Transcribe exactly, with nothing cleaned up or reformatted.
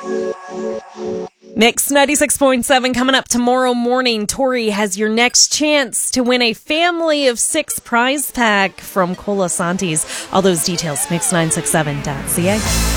Mix ninety-six point seven coming up tomorrow morning. Tori has your next chance to win a family of six prize pack from Colasantes. All those details, mix nine six seven dot c a.